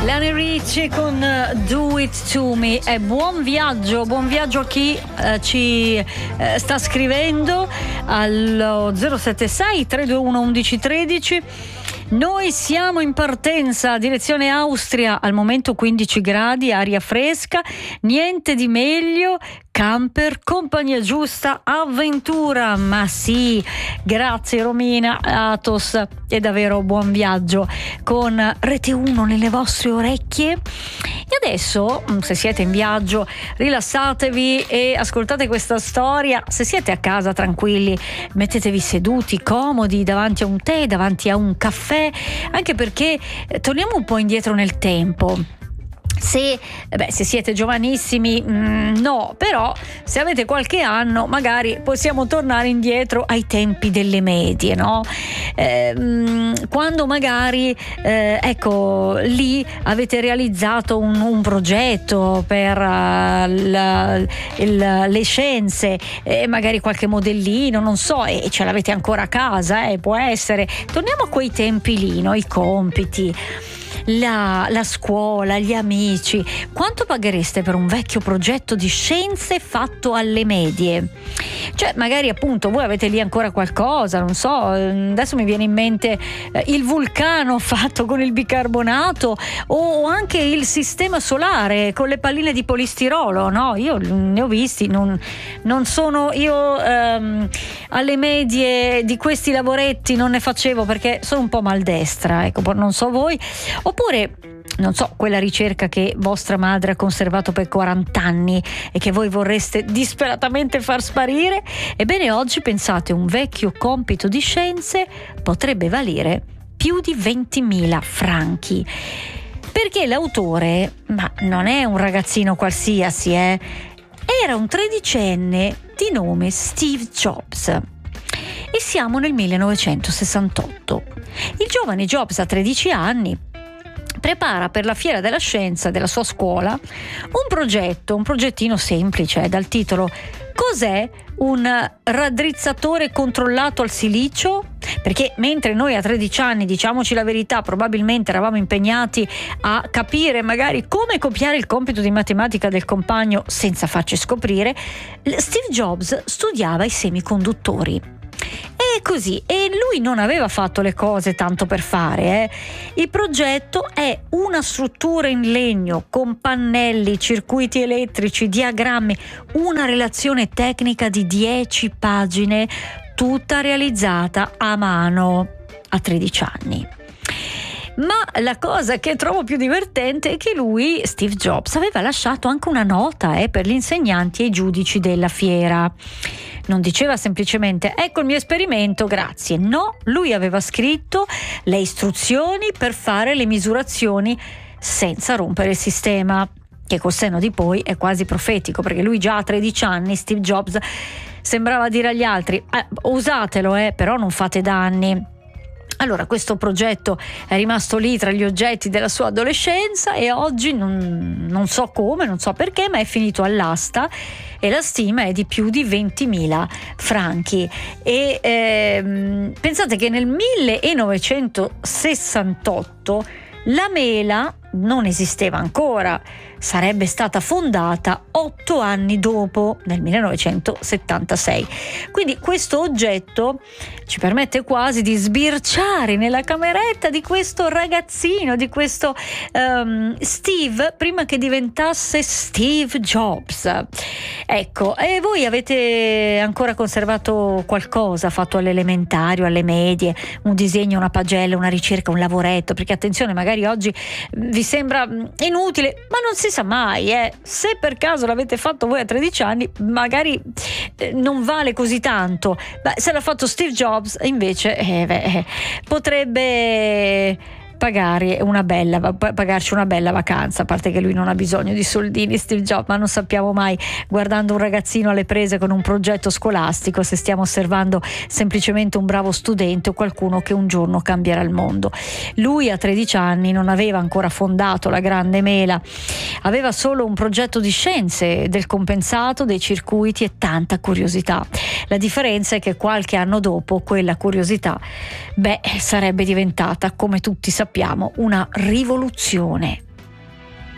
Lionel Richie con Do It To Me. E buon viaggio a chi ci sta scrivendo allo 076 321 1113. Noi siamo in partenza, direzione Austria, al momento 15 gradi, aria fresca, niente di meglio, camper, compagnia giusta, avventura. Ma sì, grazie Romina, Athos, e davvero buon viaggio con Rete 1 nelle vostre orecchie. E adesso, se siete in viaggio, rilassatevi e ascoltate questa storia. Se siete a casa tranquilli, mettetevi seduti, comodi, davanti a un tè, davanti a un caffè, anche perché torniamo un po' indietro nel tempo. Se siete giovanissimi, no, però se avete qualche anno magari possiamo tornare indietro ai tempi delle medie, no? Quando magari lì avete realizzato un progetto per le scienze, magari qualche modellino, non so, e ce l'avete ancora a casa, può essere. Torniamo a quei tempi lì, no? I compiti, la scuola, gli amici. Quanto paghereste per un vecchio progetto di scienze fatto alle medie? Cioè, magari appunto voi avete lì ancora qualcosa, non so, adesso mi viene in mente il vulcano fatto con il bicarbonato, o anche il sistema solare con le palline di polistirolo, no? Io ne ho visti, non sono io alle medie di questi lavoretti non ne facevo perché sono un po' maldestra, ecco, non so voi. Oppure, non so, quella ricerca che vostra madre ha conservato per 40 anni e che voi vorreste disperatamente far sparire. Ebbene, oggi pensate, un vecchio compito di scienze potrebbe valere più di 20.000 franchi. Perché l'autore, ma non è un ragazzino qualsiasi, era un 13enne di nome Steve Jobs. E siamo nel 1968. Il giovane Jobs, a 13 anni, prepara per la fiera della scienza della sua scuola un progettino semplice, dal titolo "Cos'è un raddrizzatore controllato al silicio?". Perché mentre noi a 13 anni, diciamoci la verità, probabilmente eravamo impegnati a capire magari come copiare il compito di matematica del compagno senza farci scoprire, Steve Jobs studiava i semiconduttori. E così, e lui non aveva fatto le cose tanto per fare. Il progetto è una struttura in legno con pannelli, circuiti elettrici, diagrammi, una relazione tecnica di 10 pagine, tutta realizzata a mano a 13 anni. Ma la cosa che trovo più divertente è che lui, Steve Jobs, aveva lasciato anche una nota per gli insegnanti e i giudici della fiera. Non diceva semplicemente "ecco il mio esperimento, grazie". No, lui aveva scritto le istruzioni per fare le misurazioni senza rompere il sistema, che col senno di poi è quasi profetico, perché lui già a 13 anni, Steve Jobs, sembrava dire agli altri usatelo, però non fate danni. Allora, questo progetto è rimasto lì tra gli oggetti della sua adolescenza e oggi non so come, non so perché, ma è finito all'asta e la stima è di più di 20.000 franchi. E pensate che nel 1968 la mela non esisteva ancora, sarebbe stata fondata 8 anni dopo, nel 1976. Quindi questo oggetto ci permette quasi di sbirciare nella cameretta di questo ragazzino, di questo Steve, prima che diventasse Steve Jobs. Ecco, e voi avete ancora conservato qualcosa fatto all'elementario, alle medie, un disegno, una pagella, una ricerca, un lavoretto? Perché attenzione, magari oggi vi sembra inutile, ma non si sa mai, se per caso l'avete fatto voi a 13 anni magari non vale così tanto. Se l'ha fatto Steve Jobs invece potrebbe pagarci una bella vacanza, a parte che lui non ha bisogno di soldini, Steve Jobs, ma non sappiamo mai, guardando un ragazzino alle prese con un progetto scolastico, se stiamo osservando semplicemente un bravo studente o qualcuno che un giorno cambierà il mondo. Lui a 13 anni non aveva ancora fondato la grande mela, aveva solo un progetto di scienze, del compensato, dei circuiti e tanta curiosità. La differenza è che qualche anno dopo quella curiosità sarebbe diventata, come tutti sappiamo, una rivoluzione.